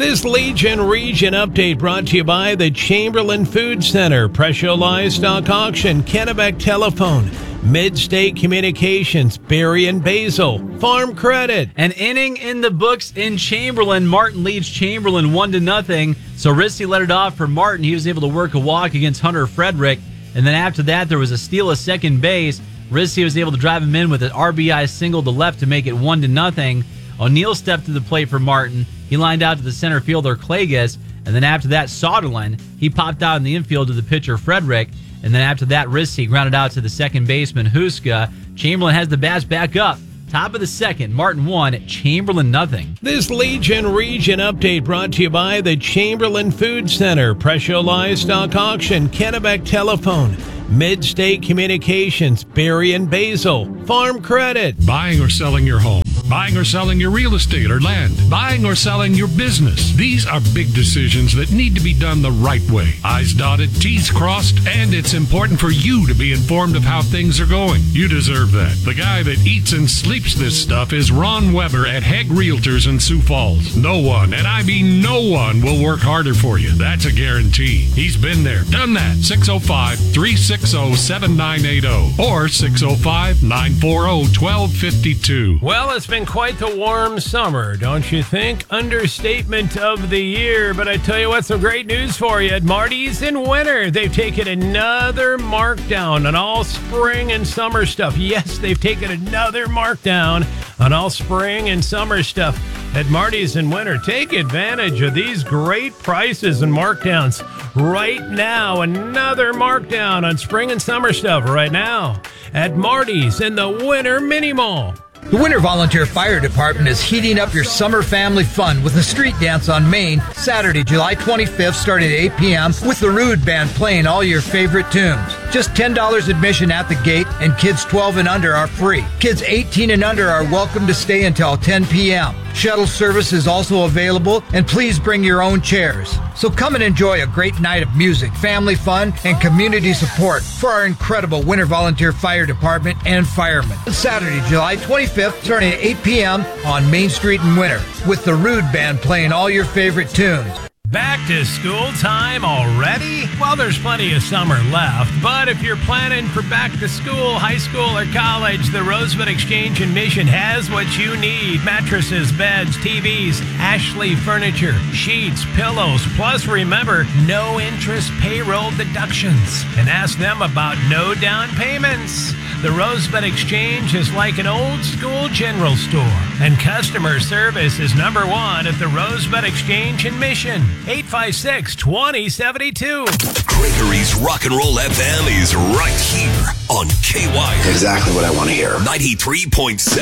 This Legion Region update brought to you by the Chamberlain Food Center, Presho Livestock Auction, Kennebec Telephone, Mid-State Communications, Berry and Basil, Farm Credit. An inning in the books in Chamberlain. Martin leads Chamberlain 1-0. So Risty led it off for Martin. He was able to work a walk against Hunter Frederick. And then after that, there was a steal of second base. Risty was able to drive him in with an RBI single to left to make it 1-0. O'Neill stepped to the plate for Martin. He lined out to the center fielder, Klages. And then after that, Soderlin, he popped out in the infield to the pitcher, Frederick. And then after that, Risty grounded out to the second baseman, Huska. Chamberlain has the bats back up. Top of the second, Martin 1, Chamberlain 0. This Legion Region update brought to you by the Chamberlain Food Center, Presho Livestock Auction, Kennebec Telephone, Mid-State Communications, Berry and Basil, Farm Credit. Buying or selling your home. Buying or selling your real estate or land. Buying or selling your business. These are big decisions that need to be done the right way. I's dotted, T's crossed, and it's important for you to be informed of how things are going. You deserve that. The guy that eats and sleeps this stuff is Ron Weber at Hegg Realtors in Sioux Falls. No one, and I mean no one, will work harder for you. That's a guarantee. He's been there, done that. 605-360-7980 or 605-940-1252. Well, it's been quite the warm summer, don't you think? Understatement of the year. But I tell you what, some great news for you. At Marty's in winter, they've taken another markdown on all spring and summer stuff. Yes, they've taken another markdown on all spring and summer stuff at Marty's in winter. Take advantage of these great prices and markdowns right now. Another markdown on spring and summer stuff right now at Marty's in the Winter Mini Mall. The Winter Volunteer Fire Department is heating up your summer family fun with a street dance on Main, Saturday, July 25th, starting at 8 p.m. with the Rude Band playing all your favorite tunes. Just $10 admission at the gate, and kids 12 and under are free. Kids 18 and under are welcome to stay until 10 p.m. Shuttle service is also available, and please bring your own chairs. So come and enjoy a great night of music, family fun, and community support for our incredible Winter Volunteer Fire Department and firemen. Saturday, July 25th, starting at 8 p.m. on Main Street in Winter, with the Rude Band playing all your favorite tunes. Back to school time already? Well, there's plenty of summer left, but if you're planning for back to school, high school, or college, the Rosebud Exchange in Mission has what you need. Mattresses, beds, TVs, Ashley furniture, sheets, pillows, plus remember, no interest payroll deductions. And ask them about no down payments. The Rosebud Exchange is like an old school general store, and customer service is number one at the Rosebud Exchange in Mission. 856-2072. Gregory's Rock and Roll FM is right here on KY. Exactly what I want to hear. 93.7.